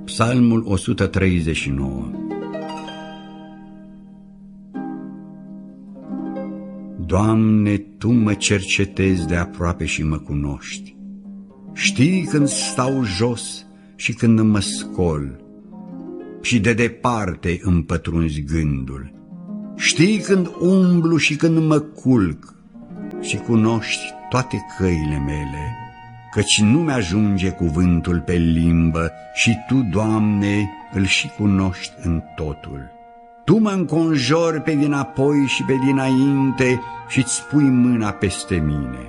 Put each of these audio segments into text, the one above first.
Psalmul 139. Doamne, Tu mă cercetezi de aproape și mă cunoști. Știi când stau jos și când mă scol, și de departe îmi pătrunzi gândul. Știi când umblu și când mă culc, și cunoști toate căile mele, căci nu mi-ajunge cuvântul pe limbă și Tu, Doamne, îl și cunoști în totul. Tu mă înconjori pe dinapoi și pe dinainte și-ți pui mâna peste mine.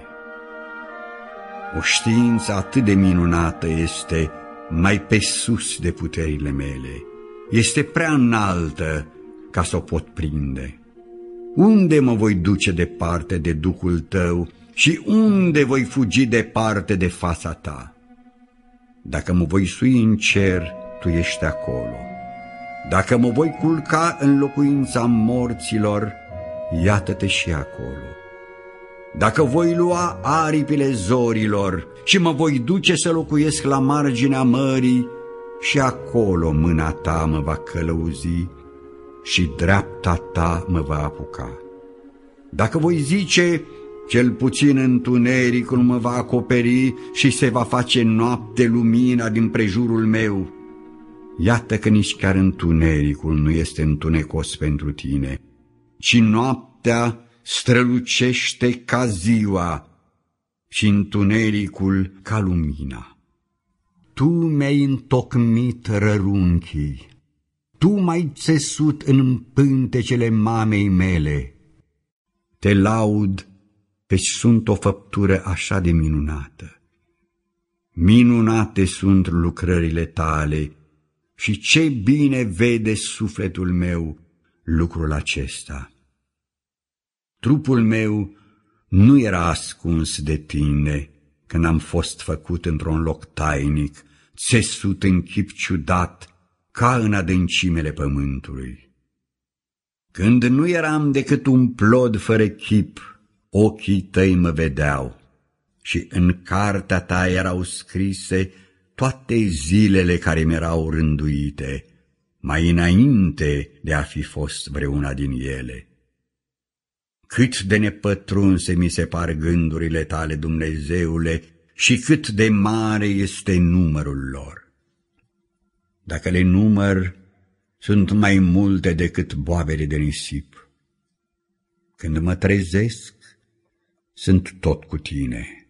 O știință atât de minunată este, mai pe sus de puterile mele. Este prea înaltă ca să o pot prinde. Unde mă voi duce departe de Duhul Tău și unde voi fugi departe de fața Ta? Dacă mă voi sui în cer, Tu ești acolo. Dacă mă voi culca în locuința morților, iată-te și acolo. Dacă voi lua aripile zorilor și mă voi duce să locuiesc la marginea mării, și acolo mâna Ta mă va călăuzi și dreapta Ta mă va apuca. Dacă voi zice, cel puțin întunericul mă va acoperi și se va face noapte lumina din prejurul meu, iată că nici chiar întunericul nu este întunecos pentru Tine, ci noaptea strălucește ca ziua și întunericul ca lumina. Tu mi-ai întocmit rărunchii, Tu m-ai țesut în pântecele mamei mele. Te laud, căci sunt o făptură așa de minunată. Minunate sunt lucrările Tale și ce bine vede sufletul meu lucrul acesta. Trupul meu nu era ascuns de Tine când am fost făcut într-un loc tainic, țesut în chip ciudat, ca în adâncimele pământului. Când nu eram decât un plod fără chip, ochii Tăi mă vedeau și în cartea Ta erau scrise toate zilele care mi-erau rânduite, mai înainte de a fi fost vreuna din ele. Cât de nepătrunse mi se par gândurile Tale, Dumnezeule, și cât de mare este numărul lor. Dacă le număr, sunt mai multe decât boabele de nisip. Când mă trezesc, sunt tot cu Tine.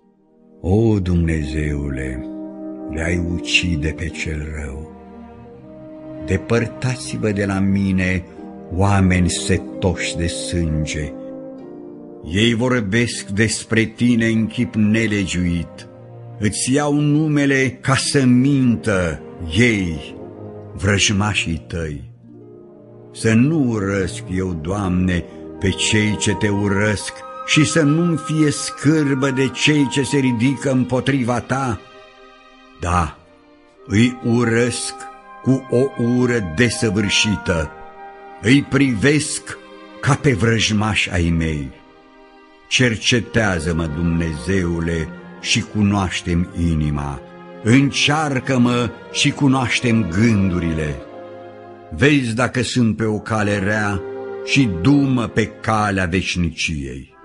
O, Dumnezeule, le-ai ucide pe cel rău. Depărtați-vă de la mine, oameni setoși de sânge. Ei vorbesc despre Tine în chip nelegiuit, îți iau numele ca să mintă ei, vrăjmașii Tăi. Să nu urăsc eu, Doamne, pe cei ce Te urăsc și să nu-mi fie scârbă de cei ce se ridică împotriva Ta. Da, îi urăsc cu o ură desăvârșită, îi privesc ca pe vrăjmași ai mei. Cercetează-mă, Dumnezeule, și cunoaște-mi inima, încearcă-mă și cunoaște-mi gândurile. Vezi dacă sunt pe o cale rea și du-mă pe calea veșniciei.